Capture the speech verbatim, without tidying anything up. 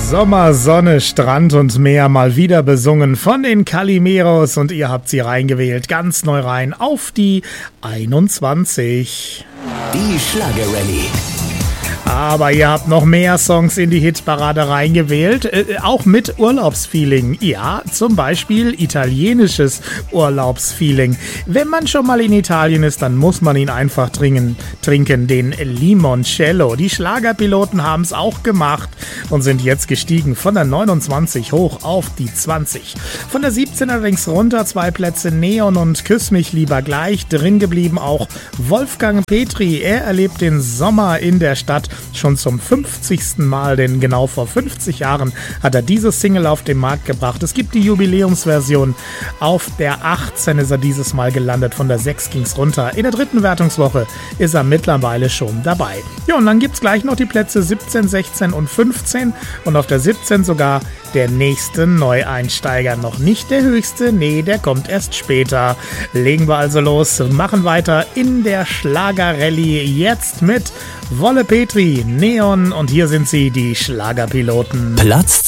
Sommer, Sonne, Strand und Meer mal wieder besungen von den Calimeros und ihr habt sie reingewählt, ganz neu rein auf die einundzwanzig. Die Schlagerrallye. Aber ihr habt noch mehr Songs in die Hitparade reingewählt, äh, auch mit Urlaubsfeeling. Ja, zum Beispiel italienisches Urlaubsfeeling. Wenn man schon mal in Italien ist, dann muss man ihn einfach trinken, trinken den Limoncello. Die Schlagerpiloten haben es auch gemacht und sind jetzt gestiegen von der neunundzwanzig hoch auf die zwanzig. Von der siebzehn allerdings runter, zwei Plätze Neon und Küss mich lieber gleich. Drin geblieben auch Wolfgang Petri. Er erlebt den Sommer in der Stadt schon zum fünfzigsten Mal, denn genau vor fünfzig Jahren hat er diese Single auf den Markt gebracht. Es gibt die Jubiläumsversion. Auf der achtzehn ist er dieses Mal gelandet, von der sechs ging's runter. In der dritten Wertungswoche ist er mittlerweile schon dabei. Ja, und dann gibt's gleich noch die Plätze siebzehn, sechzehn und fünfzehn und auf der siebzehn sogar der nächste Neueinsteiger. Noch nicht der höchste, nee, der kommt erst später. Legen wir also los, machen weiter in der Schlagerrallye jetzt mit Wolle Petri, Neon und hier sind sie, die Schlagerpiloten. Platz